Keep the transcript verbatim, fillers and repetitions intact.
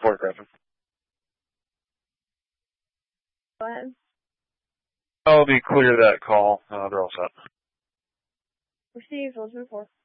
Fort Griffin. Go ahead. I'll be clear that call. Uh, they're all set. Received. Let's move forward.